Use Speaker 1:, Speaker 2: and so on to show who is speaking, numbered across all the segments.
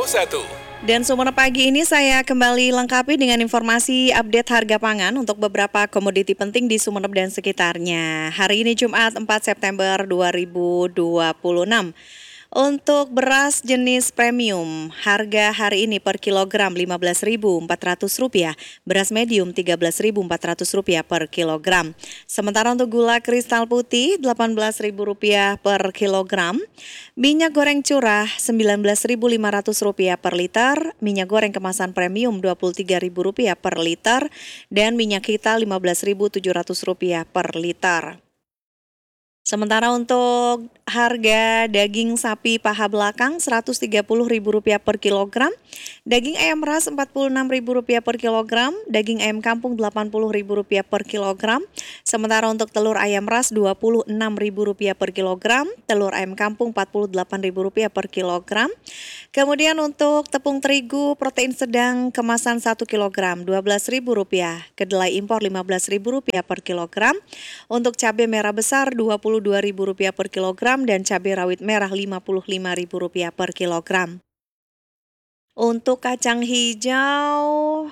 Speaker 1: Dan Sumenep pagi ini saya kembali lengkapi dengan informasi update harga pangan untuk beberapa komoditi penting di Sumenep dan sekitarnya. Hari ini Jumat 4 September 2026. Untuk beras jenis premium, harga hari ini per kilogram Rp15.400, beras medium Rp13.400 per kilogram. Sementara untuk gula kristal putih Rp18.000 per kilogram, minyak goreng curah Rp19.500 per liter, minyak goreng kemasan premium Rp23.000 per liter, dan minyak kita Rp15.700 per liter. Sementara untuk harga daging sapi paha belakang Rp130.000 per kilogram, daging ayam ras Rp46.000 per kilogram, daging ayam kampung Rp80.000 per kilogram, sementara untuk telur ayam ras Rp26.000 per kilogram, telur ayam kampung Rp48.000 per kilogram. Kemudian untuk tepung terigu protein sedang kemasan 1 kilogram Rp12.000, kedelai impor Rp15.000 per kilogram, untuk cabai merah besar Rp22.000 per kilogram dan cabai rawit merah Rp55.000 per kilogram. Untuk kacang hijau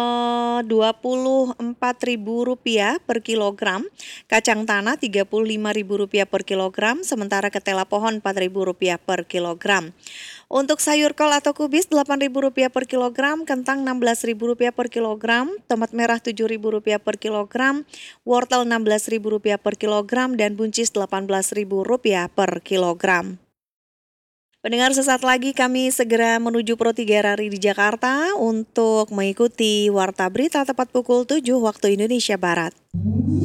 Speaker 1: Rp24.000 per kilogram, kacang tanah Rp35.000 per kilogram, sementara ketela pohon Rp4.000 per kilogram. Untuk sayur kol atau kubis Rp8.000 per kilogram, kentang Rp16.000 per kilogram, tomat merah Rp7.000 per kilogram, wortel Rp16.000 per kilogram, dan buncis Rp18.000 per kilogram. Pendengar, sesaat lagi kami segera menuju Pro 3 RRI di Jakarta untuk mengikuti Warta Berita tepat pukul 7 waktu Indonesia Barat.